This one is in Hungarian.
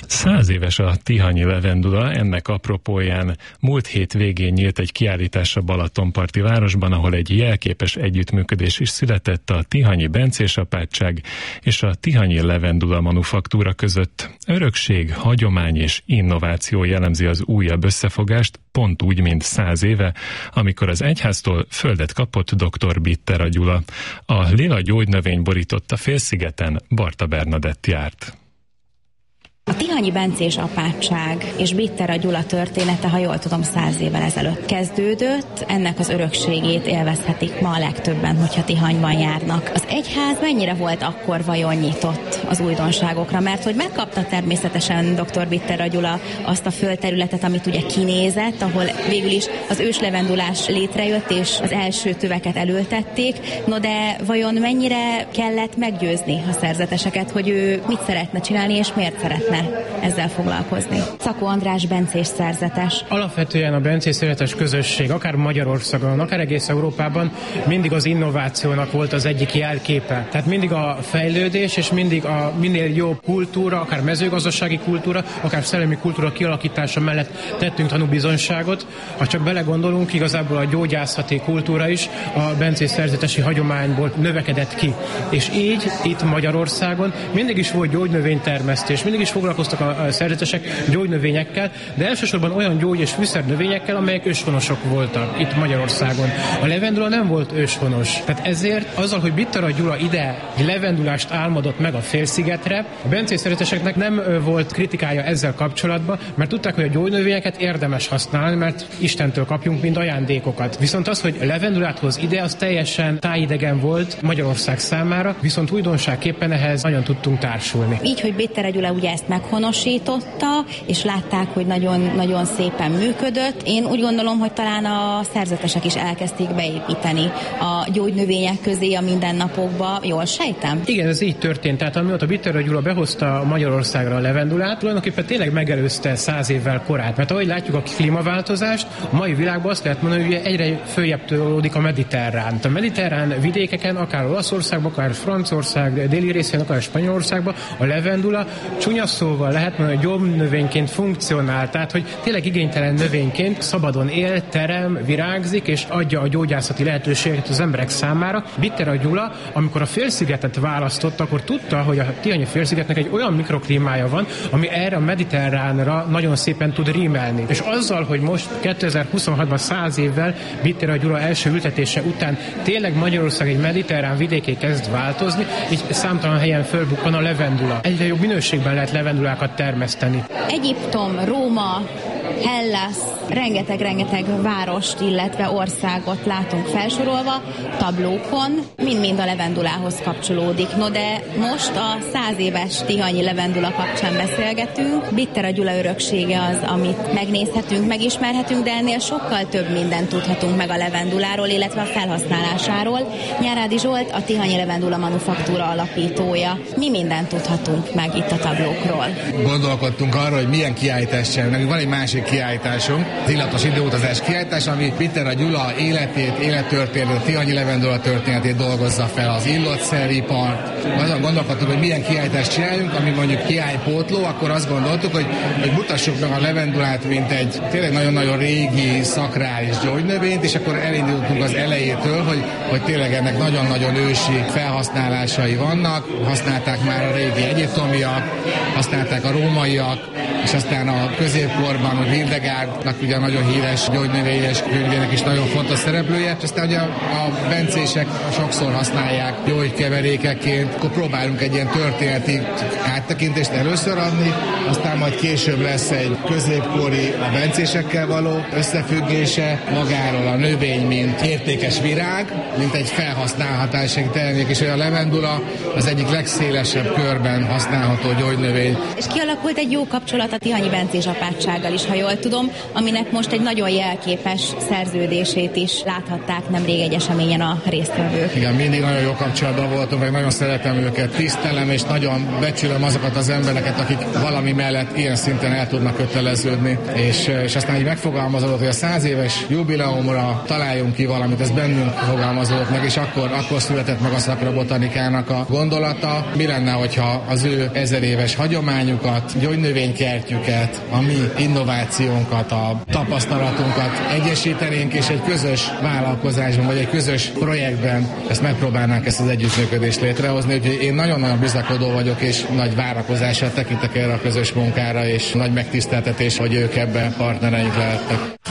100 éves a tihanyi levendula, ennek apropóján múlt hét végén nyílt egy kiállítás a Balatonparti városban, ahol egy jelképes együttműködés is született a Tihanyi Bencés Apátság és a Tihanyi Levendula Manufaktúra között. Örökség, hagyomány és innováció jellemzi az újabb összefogást, pont úgy, mint 100 éve, amikor az egyháztól földet kapott dr. Bitter Gyula. A lila gyógynövény borította félszigeten Barta Bernadett járt. A Tihanyi Bencés Apátság és Bitter Gyula története, ha jól tudom, 100 évvel ezelőtt kezdődött. Ennek az örökségét élvezhetik ma a legtöbben, hogyha Tihanyban járnak. Az egyház mennyire volt akkor vajon nyitott az újdonságokra? Mert hogy megkapta természetesen dr. Bitter Gyula azt a földterületet, amit ugye kinézett, ahol végül is az őslevendulás létrejött, és az első töveket elültették. No de vajon mennyire kellett meggyőzni a szerzeteseket, hogy ő mit szeretne csinálni, és miért szeretne ezzel foglalkozni? Szakó András bencés szerzetes. Alapvetően a bencés szerzetes közösség, akár Magyarországon, akár egész Európában mindig az innovációnak volt az egyik jelképe. Tehát mindig a fejlődés, és mindig a minél jobb kultúra, akár mezőgazdasági kultúra, akár szellemi kultúra kialakítása mellett tettünk tanúbizonyságot. Ha csak belegondolunk, igazából a gyógyászati kultúra is a bencés szerzetesi hagyományból növekedett ki. És így itt Magyarországon mindig is volt gyógynövénytermesztés, mindig is foglalkoztak a szerzetesek gyógynövényekkel, de elsősorban olyan gyógy- és fűszernövényekkel, amelyek őshonosok voltak itt Magyarországon. A levendula nem volt őshonos. Tehát ezért azzal, hogy Bitter Gyula ide levendulást álmodott meg a félszigetre, a bencés szerzeteseknek nem volt kritikája ezzel kapcsolatban, mert tudták, hogy a gyógynövényeket érdemes használni, mert Istentől kapjunk mind ajándékokat. Viszont az, hogy levendulát hoz ide, az teljesen tájidegen volt Magyarország számára, viszont újdonságképpen ehhez nagyon tudtunk társulni. Így, hogy Bitter Gyula ugye ezt meghonosította, és látták, hogy nagyon szépen működött. Én úgy gondolom, hogy talán a szerzetesek is elkezdték beépíteni a gyógynövények közé a mindennapokba. Jól sejtem? Igen, ez így történt. Tehát amióta Bitter Gyula behozta Magyarországra a levendulát, tulajdonképpen tényleg megelőzte 100 évvel korát. Mert ahogy látjuk a klímaváltozást, a mai világban azt lehet mondani, hogy egyre följebb tolódik a mediterrán. A mediterrán vidékeken, akár Olaszországban, akár Franciaország déli részén, akár Spanyolországban a levendula csúnya szóval lehet mondani, hogy gyógynövényként funkcionál, tehát hogy tényleg igénytelen növényként szabadon él, terem, virágzik, és adja a gyógyászati lehetőséget az emberek számára. Bitter Gyula, amikor a félszigetet választott, akkor tudta, hogy a Tihanyi félszigetnek egy olyan mikroklímája van, ami erre a mediterránra nagyon szépen tud rímelni. És azzal, hogy most 2026-ban 100 évvel Bitter Gyula első ültetése után tényleg Magyarország egy mediterrán vidéké kezd változni, így számtalan helyen fölbukkan a levendula. Egyre jobb minőségben lehet levendulákat termeszteni. Egyiptom, Róma, Hellas, rengeteg várost, illetve országot látunk felsorolva tablókon, mind a levendulához kapcsolódik. No de most a 100 éves tihanyi levendula kapcsán beszélgetünk. Bitter Gyula öröksége az, amit megnézhetünk, megismerhetünk, de ennél sokkal több mindent tudhatunk meg a levenduláról, illetve a felhasználásáról. Nyárádi Zsolt, a Tihanyi Levendula Manufaktúra alapítója. Mi mindent tudhatunk meg itt a tablókról? Gondolkodtunk arra, hogy milyen kiállítást csinálunk. Van egy másik kiállításunk, az illatos időutazás kiállítás, ami Bitter Gyula életét, élettörténetét, a Tihanyi Levendula történetét dolgozza fel, az illatszeripart. Azon gondolkodtunk, hogy milyen kiállítást csináljunk, ami mondjuk kiállpótló, akkor azt gondoltuk, hogy mutassuk meg a levendulát, mint egy tényleg nagyon-nagyon régi, szakrális gyógynövényt, és akkor elindultunk az elejétől, hogy tényleg ennek nagyon-nagyon ősi felhasználásai vannak. Használták már a régi egyiptomiak, használták a rómaiak, és aztán a középkorban a Hildegardnak ugye nagyon híres gyógynövényes könyvének is nagyon fontos szereplője, és aztán ugye a bencések sokszor használják gyógykeverékekként, akkor próbálunk egy ilyen történeti áttekintést először adni, aztán majd később lesz egy középkori a bencésekkel való összefüggése magáról a növény, mint értékes virág, mint egy felhasználhatási termék, és a levendula az egyik legszélesebb körben használható gyógynövény. És kialakult egy jó kapcsolat a Tihanyi Bencés Apátsággal is, ha jól tudom, aminek most egy nagyon jelképes szerződését is láthatták nemrég egy eseményen a résztvevők. Igen, mindig nagyon jó kapcsolatban voltunk, meg nagyon szeretem őket, tisztelem és nagyon becsülöm azokat az embereket, akik valami mellett ilyen szinten el tudnak köteleződni. És aztán így megfogalmazódott, hogy a 100 éves jubileumra találjunk ki valamit, ez bennünk fogalmazódott meg, és akkor született meg a szakrabotanikának a gondolata. Mi lenne, hogyha az ő 1000 éves hagyományukat, gyógynövénykertjüket, a mi innovációnkat, a tapasztalatunkat egyesítenénk, és egy közös vállalkozásban, vagy egy közös projektben ezt megpróbálnánk ezt az együttműködést létrehozni. Úgyhogy én nagyon-nagyon bizakodó vagyok, és nagy várakozással tekintek erre a közös munkára, és nagy megtiszteltetés, hogy ők ebben partnereink lehettek.